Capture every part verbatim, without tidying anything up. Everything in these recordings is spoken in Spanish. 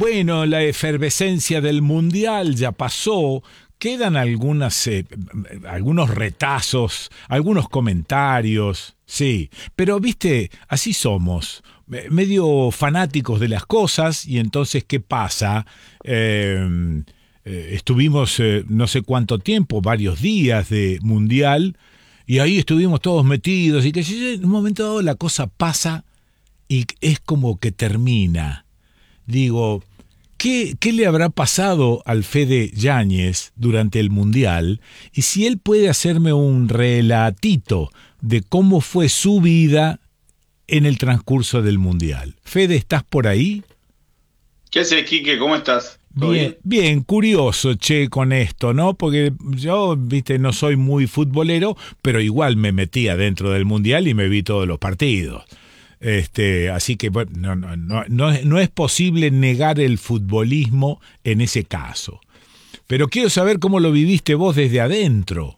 bueno, la efervescencia del Mundial ya pasó. Quedan algunas, eh, algunos retazos, algunos comentarios, sí. Pero, viste, así somos, medio fanáticos de las cosas, y entonces, ¿qué pasa? Eh, eh, estuvimos eh, no sé cuánto tiempo, varios días de Mundial, y ahí estuvimos todos metidos, y que en un momento dado la cosa pasa y es como que termina. Digo, ¿qué, qué le habrá pasado al Fede Yáñez durante el Mundial? Y si él puede hacerme un relatito de cómo fue su vida en el transcurso del Mundial. Fede, ¿estás por ahí? ¿Qué haces, Quique? ¿Cómo estás? ¿Todo Bien, bien? bien, curioso, che, con esto, ¿no? Porque yo, viste, no soy muy futbolero, pero igual me metí adentro del Mundial y me vi todos los partidos. Este, así que bueno, no, no, no, no, no es posible negar el futbolismo en ese caso. Pero quiero saber cómo lo viviste vos desde adentro.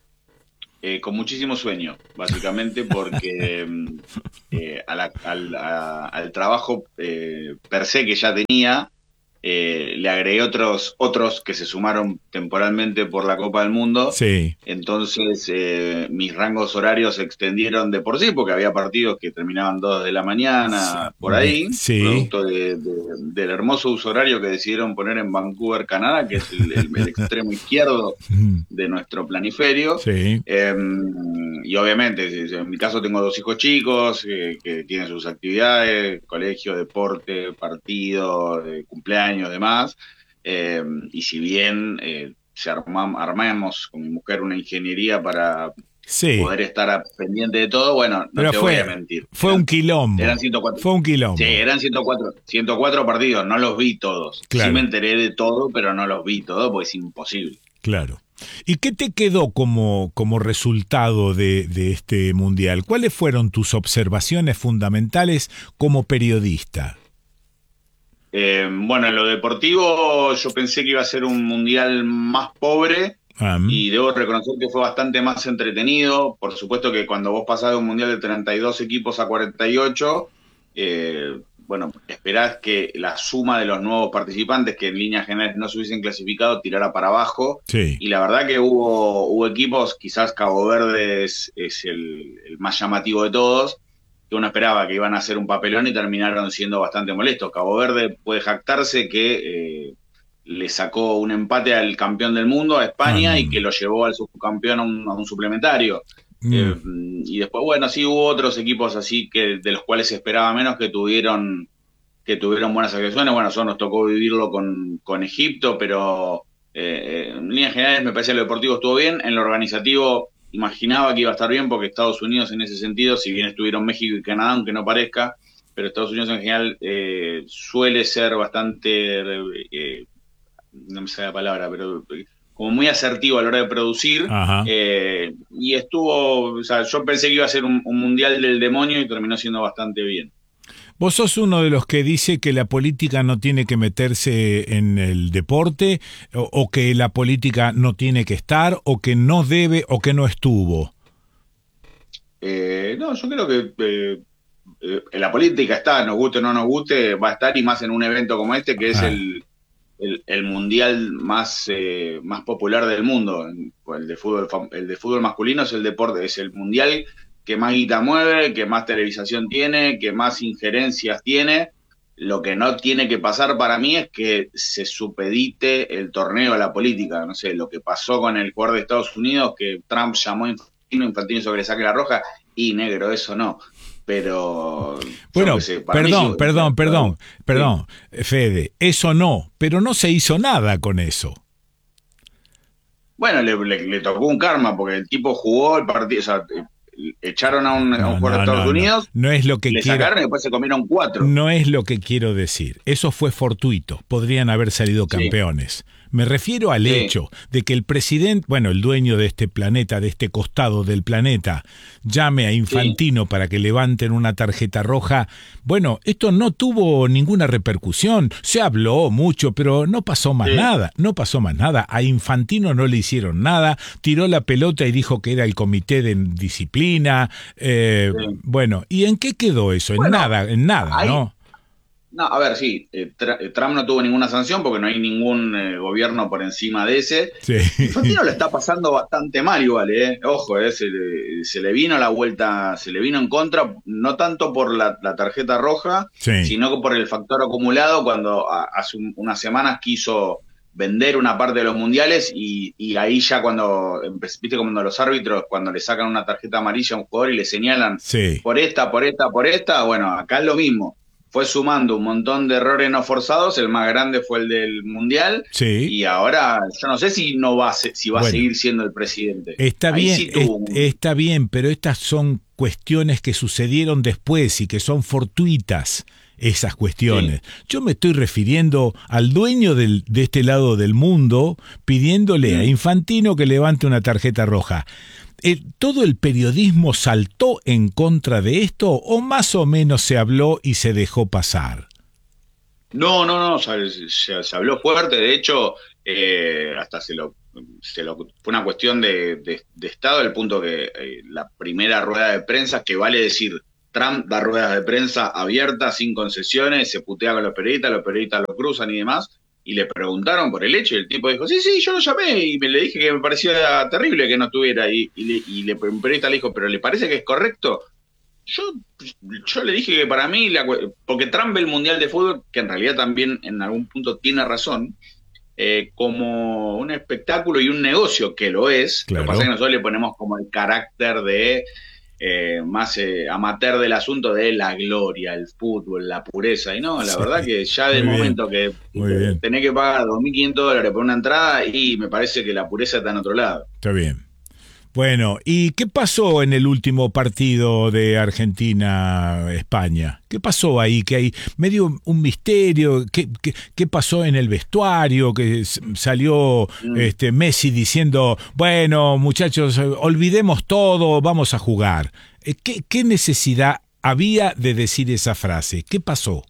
Eh, con muchísimo sueño, básicamente, porque eh, a la- al, a- al trabajo eh, per se que ya tenía, eh, le agregué otros, otros que se sumaron temporalmente por la Copa del Mundo. Sí. Entonces, eh, mis rangos horarios se extendieron de por sí, porque había partidos que terminaban dos de la Sí, mañana por bien, ahí, sí. producto de- de- del hermoso uso horario que decidieron poner en Vancouver, Canadá, que es el, el- el extremo izquierdo de nuestro planiferio. Sí. Eh, y obviamente, si- si en mi caso tengo dos hijos chicos eh, que tienen sus actividades, colegio, deporte, partido, eh, cumpleaños, demás. Eh, y si bien eh, se arma- armamos con mi mujer una ingeniería para Sí. poder estar a- pendiente de todo, bueno, no Pero te voy a fue, mentir. fue un Eran, eran quilombo. ciento cuatro. Fue un Sí, quilombo. eran ciento cuatro, ciento cuatro partidos, no los vi todos. Sí me Claro, enteré de todo, pero no los vi todos porque es imposible. claro. ¿Y qué te quedó como, como resultado de, de este mundial? ¿Cuáles fueron tus observaciones fundamentales como periodista? Eh, bueno, en lo deportivo yo pensé que iba a ser un mundial más pobre Am, y debo reconocer que fue bastante más entretenido. Por supuesto que cuando vos pasás de un mundial de treinta y dos equipos a cuarenta y ocho, eh, bueno, esperás que la suma de los nuevos participantes que en líneas generales no se hubiesen clasificado tirara para abajo. sí. Y la verdad que hubo, hubo equipos, quizás Cabo Verde es, es el, el más llamativo de todos, que uno esperaba que iban a hacer un papelón y terminaron siendo bastante molestos. Cabo Verde puede jactarse que eh, le sacó un empate al campeón del mundo, a España, y que Am, lo llevó al subcampeón a un, a un suplementario. mm, Eh, y después, bueno, sí hubo otros equipos así que de los cuales se esperaba menos que tuvieron, que tuvieron buenas actuaciones. Bueno, eso nos tocó vivirlo con, con Egipto, pero eh, en líneas generales me parece que lo deportivo estuvo bien. En lo organizativo imaginaba que iba a estar bien porque Estados Unidos en ese sentido, si bien estuvieron México y Canadá, aunque no parezca, pero Estados Unidos en general eh, suele ser bastante, eh, no me sale la palabra, pero eh, como muy asertivo a la hora de producir. ajá. Eh, y estuvo, o sea, yo pensé que iba a ser un, un mundial del demonio y terminó siendo bastante bien. Vos sos uno de los que dice que la política no tiene que meterse en el deporte, o, o que la política no tiene que estar, o que no debe, o que no estuvo. Eh, no, yo creo que eh, eh, la política está, nos guste o no nos guste, va a estar y más en un evento como este que es Ah, el, el, el mundial más, eh, más popular del mundo. El de fútbol, fam- el de fútbol masculino es el deporte, es el mundial que más guita mueve, que más televisación tiene, que más injerencias tiene. Lo que no tiene que pasar para mí es que se supedite el torneo a la política. No sé, lo que pasó con el jugador de Estados Unidos, que Trump llamó a Infantino, Infantino hizo que le saque la roja, y negro, eso no. Pero yo qué bueno, sé, para mí sí. perdón, perdón, perdón, Sí. perdón, Fede, eso no, pero no se hizo nada con eso. Bueno, le, le- le tocó un karma porque el tipo jugó el partido, o sea, eh, echaron a un, a un No, jugador de no, Estados no, no, Unidos, no es lo que le quiero. sacaron y después se comieron cuatro. No es lo que quiero decir. Eso fue fortuito. Podrían haber salido Sí, campeones. Me refiero al sí, hecho de que el presidente, bueno, el dueño de este planeta, de este costado del planeta, llame a sí, Infantino para que levanten una tarjeta roja. Bueno, esto no tuvo ninguna repercusión. Se habló mucho, pero no pasó más sí, nada. No pasó más nada. A Infantino no le hicieron nada. Tiró la pelota y dijo que era el comité de disciplina. Eh, sí. bueno, ¿y en qué quedó eso? En Bueno, nada, en nada, ahí, ¿no? No, a ver, sí, eh, Tra- eh, Trump no tuvo ninguna sanción porque no hay ningún eh, gobierno por encima de ese. Sí, Infantino lo está pasando bastante mal igual, ¿eh? Ojo, eh, se le, se le vino la vuelta, se le vino en contra, no tanto por la, la tarjeta roja, sí, sino que por el factor acumulado cuando a- hace un- unas semanas quiso vender una parte de los mundiales y, y ahí ya cuando, empe- viste como cuando los árbitros, cuando le sacan una tarjeta amarilla a un jugador y le señalan sí, por esta, por esta, por esta, bueno, acá es lo mismo. Fue sumando un montón de errores no forzados, el más grande fue el del mundial sí. y ahora yo no sé si no va a se- si va a Bueno, seguir siendo el presidente. está Ahí bien, sí es- tuvo un... está bien, pero estas son cuestiones que sucedieron después y que son fortuitas, esas Sí. cuestiones. Yo me estoy refiriendo al dueño del- de este lado del mundo pidiéndole a Mm. Infantino que levante una tarjeta roja. Eh, ¿Todo el periodismo saltó en contra de esto o más o menos se habló y se dejó pasar? No, no, no, se, se- se habló fuerte, de hecho, eh, hasta se lo, se lo... Fue una cuestión de, de- de Estado, al punto que eh, la primera rueda de prensa, que vale decir, Trump da ruedas de prensa abiertas, sin concesiones, se putea con los periodistas, los periodistas lo cruzan y demás, y le preguntaron por el hecho, y el tipo dijo, sí, sí, yo lo llamé, y me le dije que me parecía terrible que no estuviera, y, y, le- y le- un periodista le dijo, pero ¿le parece que es correcto? Yo, yo le dije que para mí, la, porque Trump ve el Mundial de Fútbol, que en realidad también en algún punto tiene razón, eh, como un espectáculo y un negocio, que lo es. Lo que pasa es que Claro. nosotros le ponemos como el carácter de eh, más eh, amateur del asunto de la gloria, el fútbol, la pureza. Y no, la Sí, verdad que ya del muy bien, momento que muy eh, bien. tenés que pagar dos mil quinientos dólares por una entrada, y me parece que la pureza está en otro lado. Está bien. Bueno, ¿y qué pasó en el último partido de Argentina-España? ¿Qué pasó ahí? Que hay medio un misterio. ¿Qué, qué, qué pasó en el vestuario? Que s- salió Mm. este Messi diciendo, bueno, muchachos, eh, olvidemos todo, vamos a jugar. Eh, ¿Qué, qué necesidad había de decir esa frase? ¿Qué pasó?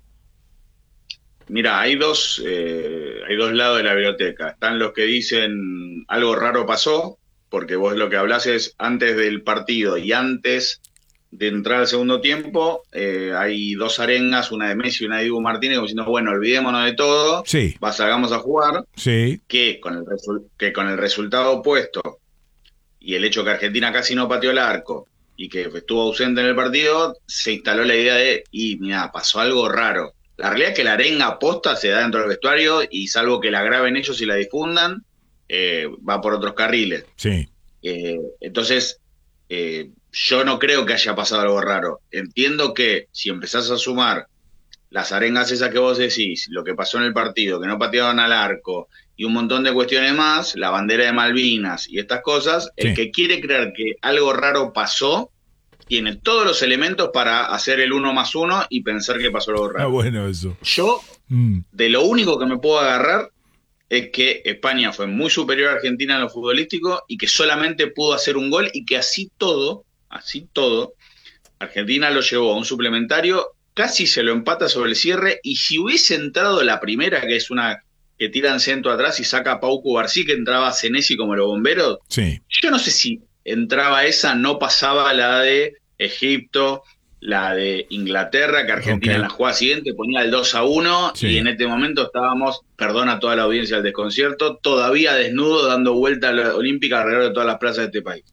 Mira, hay dos, eh, hay dos lados de la biblioteca. Están los que dicen algo raro pasó, porque vos lo que hablás es antes del partido y antes de entrar al segundo tiempo, eh, hay dos arengas, una de Messi y una de Dibu Martínez, como diciendo, bueno, olvidémonos de todo, Sí, vas, salgamos a jugar, sí, que con el, resu- que con el resultado opuesto y el hecho que Argentina casi no pateó el arco y que estuvo ausente en el partido, se instaló la idea de, y mira, pasó algo raro. La realidad es que la arenga posta se da dentro del vestuario y salvo que la graben ellos y la difundan, eh, va por otros carriles. sí. Eh, entonces, eh, yo no creo que haya pasado algo raro. Entiendo que si empezás a sumar las arengas esas que vos decís, lo que pasó en el partido, que no patearon al arco y un montón de cuestiones más, la bandera de Malvinas y estas cosas, el Sí. que quiere creer que algo raro pasó, tiene todos los elementos para hacer el uno más uno y pensar que pasó algo Ah, raro. bueno, eso. Yo, Mm, de lo único que me puedo agarrar es que España fue muy superior a Argentina en lo futbolístico y que solamente pudo hacer un gol y que así todo, así todo, Argentina lo llevó a un suplementario, casi se lo empata sobre el cierre, y si hubiese entrado la primera, que es una que tira en centro atrás y saca a Pau Cubarsí, que entraba Senesi como los bomberos, sí. yo no sé si entraba esa, no pasaba la de Egipto, la de Inglaterra, que Ok. Argentina en la jugada siguiente ponía el dos a uno y Sí. en este momento estábamos, perdona a toda la audiencia del desconcierto, todavía desnudo dando vuelta a la olímpica alrededor de todas las plazas de este país.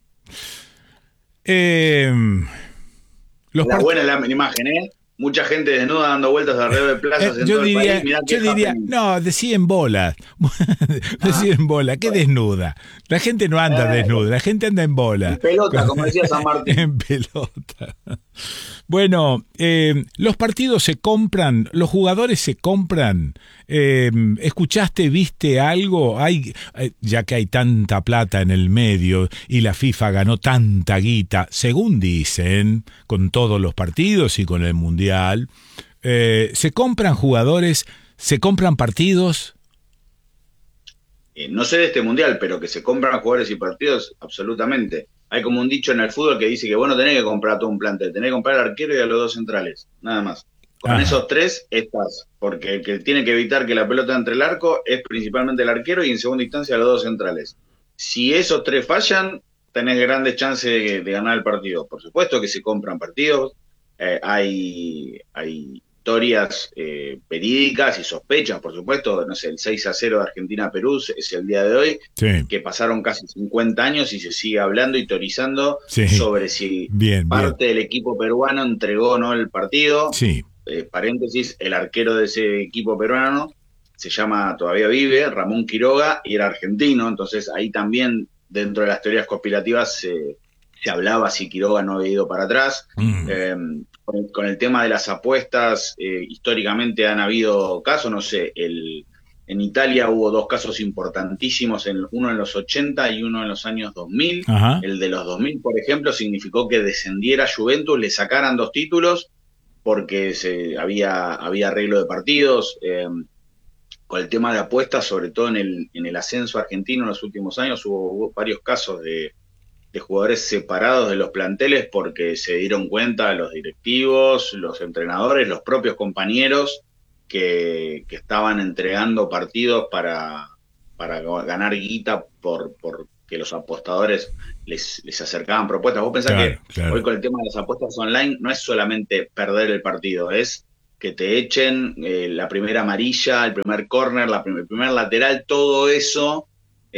Eh, los La part- buena es la imagen, ¿eh? Mucha gente desnuda dando vueltas alrededor de eh, plazas en yo todo el país. diría, Mirá qué yo diría, happening. no, decía en bola. Ah, Decía en bola, qué bueno. desnuda. La gente no anda Eh, desnuda, la gente anda en en bola. pelota, como decía San Martín. En pelota. Bueno, eh, los partidos se compran, los jugadores se compran. Eh, ¿Escuchaste, viste algo? Hay, eh, ya que hay tanta plata en el medio y la FIFA ganó tanta guita, según dicen, con todos los partidos y con el Mundial, eh, ¿se compran jugadores? ¿Se compran partidos? Eh, no sé de este mundial, pero que se compran jugadores y partidos, absolutamente. Hay como un dicho en el fútbol que dice que vos no tenés que comprar todo un plantel, tenés que comprar al arquero y a los dos centrales, nada más. Con Ajá. esos tres estás, porque el que tiene que evitar que la pelota entre el arco es principalmente el arquero y en segunda instancia los dos centrales. Si esos tres fallan, tenés grandes chances de, de ganar el partido. Por supuesto que se compran partidos, eh, hay, hay historias eh, verídicas y sospechas, por supuesto. No sé, el seis a cero de Argentina-Perú es el día de hoy, sí. que pasaron casi cincuenta años y se sigue hablando y teorizando sí. sobre si bien, parte bien. del equipo peruano entregó o no el partido. Sí. Eh, paréntesis, el arquero de ese equipo peruano se llama, todavía vive, Ramón Quiroga, y era argentino, entonces ahí también, dentro de las teorías conspirativas, se, se hablaba si Quiroga no había ido para atrás. Mm. Eh, con, con el tema de las apuestas, eh, históricamente han habido casos, no sé, el, en Italia hubo dos casos importantísimos, en, uno en los ochenta y uno en los años dos mil. Ajá. El de los dos mil, por ejemplo, significó que descendiera Juventus, le sacaran dos títulos, porque se, había, había arreglo de partidos. Eh, Con el tema de apuestas, sobre todo en el, en el ascenso argentino en los últimos años, hubo, hubo varios casos de, de jugadores separados de los planteles porque se dieron cuenta los directivos, los entrenadores, los propios compañeros que, que estaban entregando partidos para, para ganar guita por, por que los apostadores les, les acercaban propuestas. Vos pensás claro, que claro. hoy con el tema de las apuestas online no es solamente perder el partido, es que te echen eh, la primera amarilla, el primer córner, la prim- el primer lateral, todo eso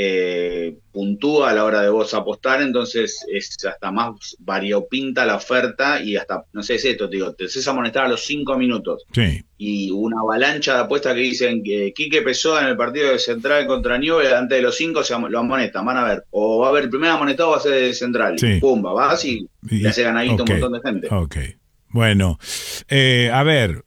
eh, puntúa a la hora de vos apostar, entonces es hasta más variopinta la oferta y hasta, no sé, es esto, te digo, te haces amonestar a los cinco minutos. Sí. Y una avalancha de apuestas que dicen que Quique Pessoa en el partido de Central contra Newell's, antes de los cinco se am- lo amonestan, van a ver, o va a haber el primer amonestado va a ser de Central, sí. pumba, vas y, y le hace ganadito okay. un montón de gente. Ok, bueno, eh, a ver,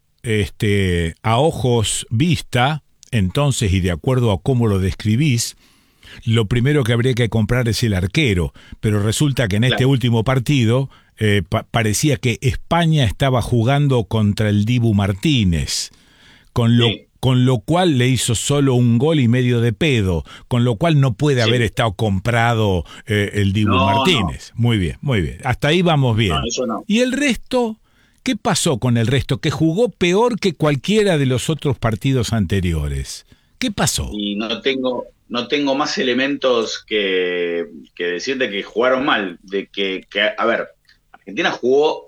Este, a ojos vista, entonces, y de acuerdo a cómo lo describís, lo primero que habría que comprar es el arquero, pero resulta que en claro. este último partido eh, pa- parecía que España estaba jugando contra el Dibu Martínez, con lo, sí. con lo cual le hizo solo un gol y medio de pedo, con lo cual no puede sí. haber estado comprado eh, el Dibu no, Martínez. No. Muy bien, muy bien, hasta ahí vamos bien. No, eso no. Y el resto... ¿Qué pasó con el resto? Que jugó peor que cualquiera de los otros partidos anteriores. ¿Qué pasó? Y no tengo, no tengo más elementos que, que decirte que jugaron mal. De que, que, a ver, Argentina jugó,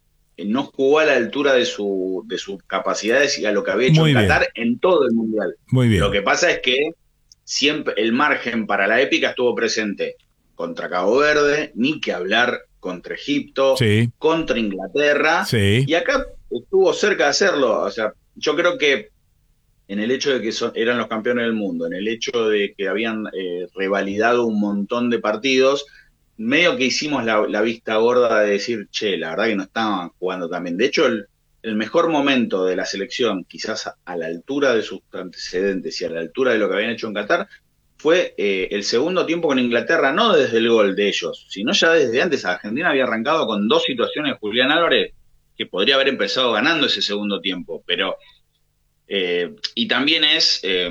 no jugó a la altura de, su, de sus capacidades y a lo que había hecho Muy en bien. Qatar en todo el Mundial. Muy bien. Lo que pasa es que siempre el margen para la épica estuvo presente contra Cabo Verde, ni que hablar contra Egipto, sí. contra Inglaterra, sí. y acá estuvo cerca de hacerlo. O sea, yo creo que en el hecho de que son, eran los campeones del mundo, en el hecho de que habían eh, revalidado un montón de partidos, medio que hicimos la, la vista gorda de decir, che, la verdad que no estaban jugando tan bien. De hecho, el, el mejor momento de la selección, quizás a, a la altura de sus antecedentes y a la altura de lo que habían hecho en Qatar, fue eh, el segundo tiempo con Inglaterra, no desde el gol de ellos, sino ya desde antes. Argentina había arrancado con dos situaciones de Julián Álvarez que podría haber empezado ganando ese segundo tiempo, pero eh, y también es, eh,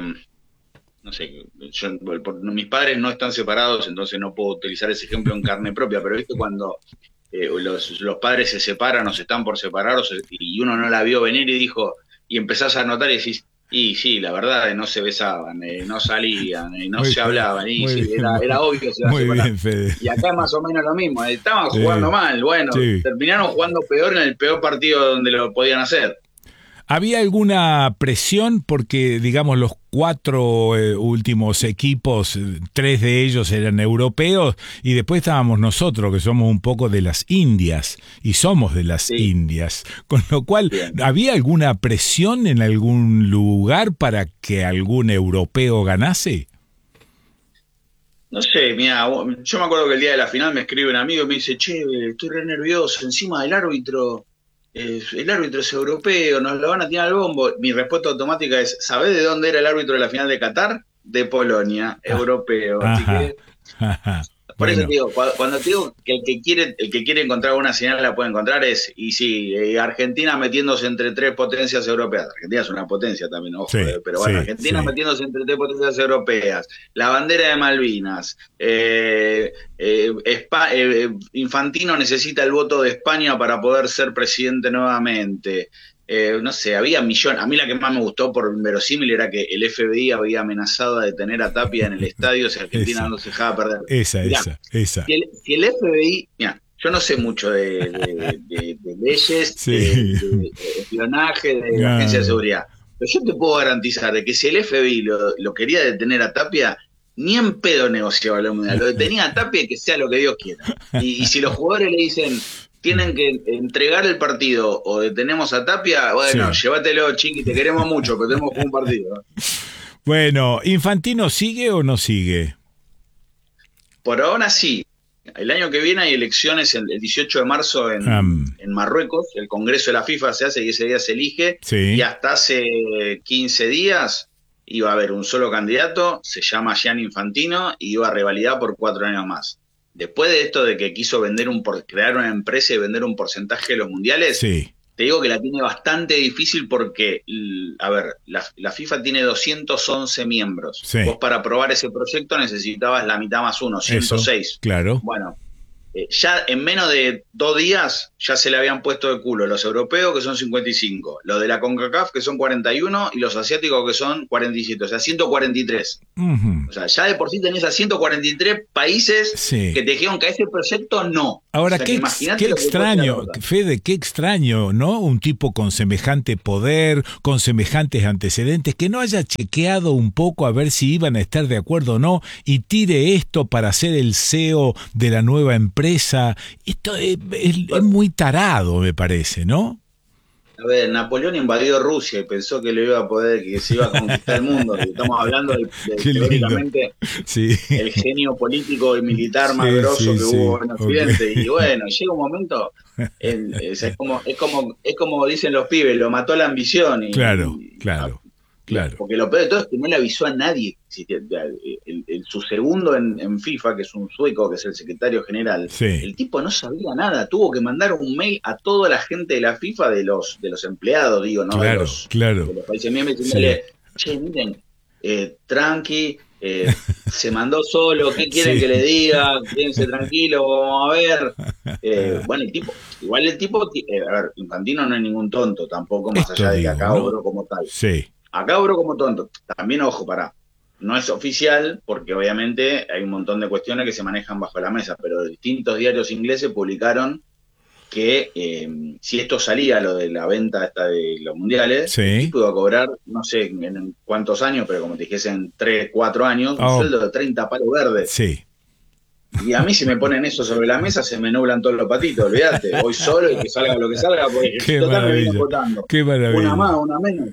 no sé, yo, por, mis padres no están separados, entonces no puedo utilizar ese ejemplo en carne propia, pero viste cuando eh, los, los padres se separan o se están por separar o se, y uno no la vio venir y dijo, y empezás a notar y decís, y sí, la verdad, no se besaban, eh, no salían, eh, no muy se bien, hablaban, y sí, bien, era, era obvio que se iban a separar. Bien, Fede. Y acá es más o menos lo mismo, eh, estaban jugando sí. mal, bueno, sí. terminaron jugando peor en el peor partido donde lo podían hacer. ¿Había alguna presión? Porque, digamos, los cuatro eh, últimos equipos, tres de ellos eran europeos, y después estábamos nosotros, que somos un poco de las Indias, y somos de las sí. Indias. Con lo cual, Bien. ¿había alguna presión en algún lugar para que algún europeo ganase? No sé, mira, yo me acuerdo que el día de la final me escribe un amigo y me dice, che, estoy re nervioso, encima del árbitro... Eh, el árbitro es europeo, nos lo van a tirar al bombo. Mi respuesta automática es, ¿sabés de dónde era el árbitro de la final de Qatar? De Polonia, ah, europeo. Ajá, así que, ajá, por bueno. eso te digo, cuando, cuando te digo que el que quiere, el que quiere encontrar una señal la puede encontrar es, y sí, eh, Argentina metiéndose entre tres potencias europeas. Argentina es una potencia también, ojo, sí, eh, pero bueno, sí, Argentina sí. metiéndose entre tres potencias europeas, la bandera de Malvinas, eh, eh, Espa- eh, Infantino necesita el voto de España para poder ser presidente nuevamente. Eh, no sé, había millones. A mí la que más me gustó por inverosímil era que el F B I había amenazado a detener a Tapia en el estadio si Argentina esa, no se dejaba perder. Esa, Mirá, esa, esa. Si el, si el F B I, mira, yo no sé mucho de, de, de, de leyes, Sí. de, de, de espionaje, de la Ah. agencia de seguridad. Pero yo te puedo garantizar de que si el F B I lo, lo quería detener a Tapia, ni en pedo negociaba la mundial. Lo detenía a Tapia y que sea lo que Dios quiera. Y, y si los jugadores le dicen, tienen que entregar el partido o detenemos a Tapia, bueno, Sí. llévatelo, Chiqui, te queremos mucho, pero tenemos que jugar un partido. Bueno, ¿Infantino sigue o no sigue? Por ahora sí. El año que viene hay elecciones el, el dieciocho de marzo en, Um, en Marruecos. El Congreso de la FIFA se hace y ese día se elige. sí. Y hasta hace quince días iba a haber un solo candidato, se llama Gianni Infantino, y iba a revalidar por cuatro años más. Después de esto de que quiso vender un por, crear una empresa y vender un porcentaje de los mundiales, Sí. te digo que la tiene bastante difícil porque, a ver, la, la FIFA tiene doscientos once miembros. Sí. Vos para aprobar ese proyecto necesitabas la mitad más uno, ciento seis. Eso, claro. Bueno, eh, ya en menos de dos días ya se le habían puesto de culo los europeos, que son cincuenta y cinco, los de la CONCACAF, que son cuarenta y uno, y los asiáticos, que son cuarenta y siete, o sea, ciento cuarenta y tres. Uh-huh. O sea, ya de por sí tenés a ciento cuarenta y tres países Sí. que te dijeron que a ese proyecto no. Ahora, O sea, qué, que ex, imaginate qué lo que extraño, puede ser. Fede, qué extraño, ¿no? Un tipo con semejante poder, con semejantes antecedentes, que no haya chequeado un poco a ver si iban a estar de acuerdo o no, y tire esto para ser el C E O de la nueva empresa. Esto es, es, es muy tarado, me parece, ¿no? A ver, Napoleón invadió Rusia y pensó que lo iba a poder, que se iba a conquistar el mundo. Estamos hablando de, de teóricamente sí. el genio político y militar más sí, grosso sí, que sí. hubo en Occidente. Okay. Y bueno, llega un momento, el, es, es, como, es, como, es como dicen los pibes, lo mató la ambición. Y, claro, y, claro. Claro. Porque lo peor de todo es que no le avisó a nadie. El, el, el, su segundo en, en FIFA, que es un sueco, que es el secretario general, sí. el tipo no sabía nada. Tuvo que mandar un mail a toda la gente de la FIFA, de los, de los empleados, digo, ¿no? Claro, de, los, claro. de los países miembros, diciéndole, sí. che, miren, eh, tranqui, eh, se mandó solo, ¿qué quieren sí. que le diga? Quédense tranquilos, vamos a ver. Eh, bueno, el tipo, igual el tipo, eh, a ver, Infantino no es ningún tonto tampoco, más Esto allá de digo, que acá ¿no? obró como tal. Sí. Acá obró como tonto. También, ojo, pará. No es oficial, porque obviamente hay un montón de cuestiones que se manejan bajo la mesa, pero distintos diarios ingleses publicaron que eh, si esto salía, lo de la venta esta de los mundiales, sí. el tipo iba a cobrar, no sé en cuántos años, pero como te dijese, en tres, cuatro años, oh. un sueldo de treinta palos verdes. Sí. Y a mí si me ponen eso sobre la mesa se me nublan todos los patitos, olvídate, voy solo y que salga lo que salga, porque Qué total me viene maravilla. votando. Qué maravilla. Una más, una menos.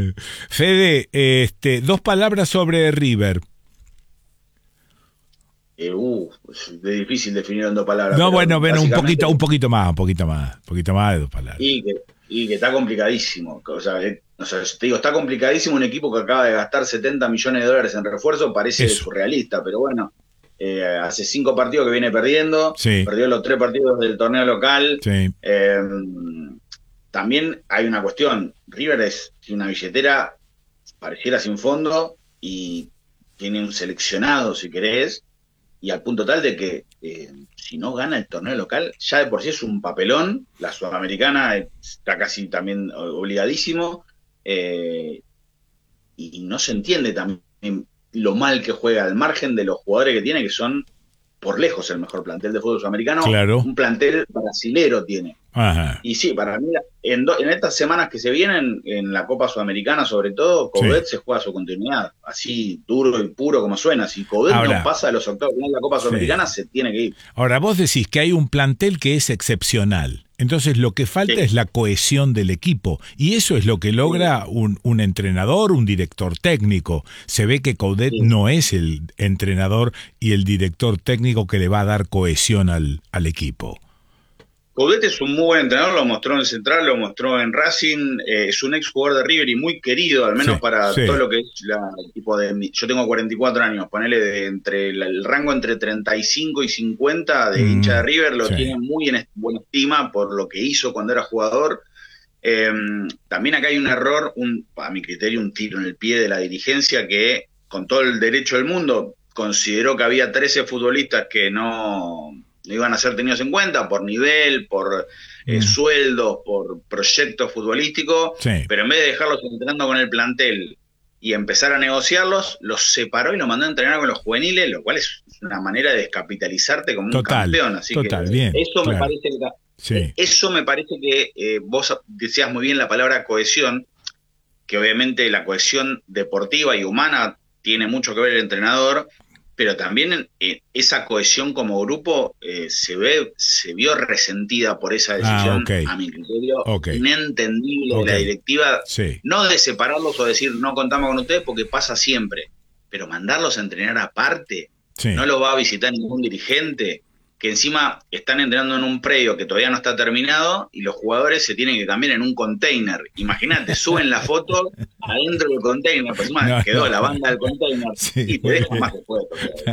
Fede, este, dos palabras sobre River. Eh, uh, es difícil definir en dos palabras. No, bueno, ven un poquito, un poquito más, un poquito más, un poquito más de dos palabras. Y que, y que está complicadísimo. O sea, eh, o sea, te digo, está complicadísimo un equipo que acaba de gastar setenta millones de dólares en refuerzo, parece Eso. surrealista, pero bueno. Eh, hace cinco partidos que viene perdiendo, sí. perdió los tres partidos del torneo local. Sí. Eh, también hay una cuestión, River es una billetera pareciera sin fondo y tiene un seleccionado, si querés, y al punto tal de que eh, si no gana el torneo local, ya de por sí es un papelón, la sudamericana está casi también obligadísimo, eh, y, y no se entiende también lo mal que juega, al margen de los jugadores que tiene, que son por lejos el mejor plantel de fútbol sudamericano. Claro. Un plantel brasilero tiene. Ajá. Y sí, para mí, en, do, en estas semanas que se vienen, en la Copa Sudamericana sobre todo, Coudet sí. se juega su continuidad, así duro y puro como suena. Si Coudet Ahora, no pasa a los octavos de la Copa Sudamericana, sí. se tiene que ir. Ahora, vos decís que hay un plantel que es excepcional. Entonces lo que falta sí. es la cohesión del equipo, y eso es lo que logra un, un entrenador, un director técnico. Se ve que Coudet sí. no es el entrenador y el director técnico que le va a dar cohesión al, al equipo. Coudet es un muy buen entrenador, lo mostró en Central, lo mostró en Racing, eh, es un ex jugador de River y muy querido, al menos sí, para sí. todo lo que es la, el tipo de... Yo tengo cuarenta y cuatro años, ponele de entre el, el rango entre treinta y cinco y cincuenta de mm, hincha de River, lo sí. tiene muy en buena estima por lo que hizo cuando era jugador. Eh, también acá hay un error, un, a mi criterio, un tiro en el pie de la dirigencia que, con todo el derecho del mundo, consideró que había trece futbolistas que no... no iban a ser tenidos en cuenta por nivel, por eh, mm. sueldos, por proyectos futbolísticos, sí. pero en vez de dejarlos entrenando con el plantel y empezar a negociarlos, los separó y los mandó a entrenar con los juveniles, lo cual es una manera de descapitalizarte como un Total, campeón. Así total, que bien, eso claro. me parece que, Sí. eso me parece que eh, vos decías muy bien la palabra cohesión, que obviamente la cohesión deportiva y humana tiene mucho que ver el entrenador, pero también eh, esa cohesión como grupo eh, se ve, se vio resentida por esa decisión, Ah, okay. a mi criterio, Okay. inentendible Okay. de la directiva, Sí. no de separarlos o decir no contamos con ustedes porque pasa siempre, pero mandarlos a entrenar aparte, Sí. no los va a visitar ningún dirigente, que encima están entrenando en un predio que todavía no está terminado y los jugadores se tienen que cambiar en un container. Imagínate, suben la foto adentro del container, pues encima No, quedó no. la banda del container Sí, y te muy deja bien. más después.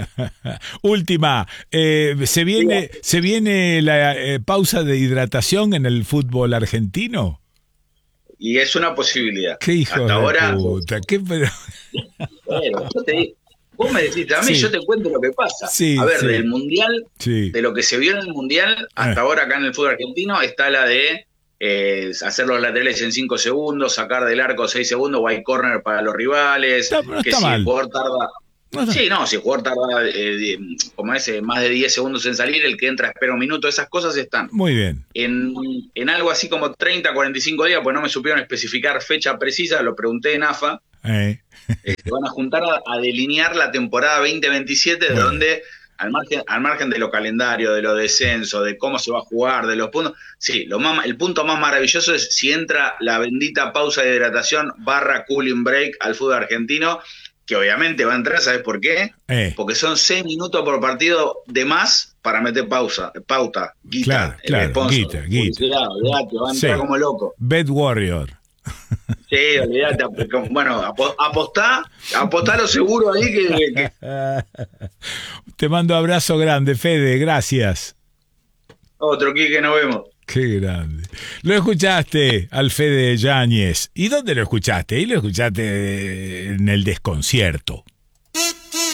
Última, eh, ¿se viene, ¿se viene la eh, pausa de hidratación en el fútbol argentino? Y es una posibilidad. ¿Qué hijo Hasta de ahora, puta? ¿Qué, pero... bueno, yo te digo, vos me decís, a mí Sí. yo te cuento lo que pasa. Sí, a ver, sí. del Mundial, Sí. de lo que se vio en el Mundial, hasta Eh. ahora acá en el fútbol argentino, está la de eh, hacer los laterales en cinco segundos, sacar del arco seis segundos, white corner para los rivales, Está- no que está si mal. el jugador tarda... No, no. Sí, no, si el jugador tarda, eh, die- como ese, más de diez segundos en salir, el que entra espera un minuto, esas cosas están. Muy bien. En, en algo así como treinta, cuarenta y cinco días, pues no me supieron especificar fecha precisa, lo pregunté en A F A, Eh. eh, se van a juntar a, a delinear la temporada veinte veintisiete, de Bueno. donde, al margen, al margen de lo calendario, de los descensos, de cómo se va a jugar, de los puntos, sí, lo más, el punto más maravilloso es si entra la bendita pausa de hidratación barra cooling break al fútbol argentino, que obviamente va a entrar, ¿sabes por qué? Eh. Porque son seis minutos por partido de más para meter pausa, pauta, guita, Claro, el claro, sponsor, guita, guita. publicidad, olvidate, va a entrar Sí. como loco. Bed Warrior. Sí, olvidate, bueno, apo- apostá, apostá lo seguro ahí que, que Te mando abrazo grande, Fede, gracias. otro Quique nos vemos. Qué grande. Lo escuchaste al Fede Yáñez. ¿Y dónde lo escuchaste? Y lo escuchaste en el desconcierto.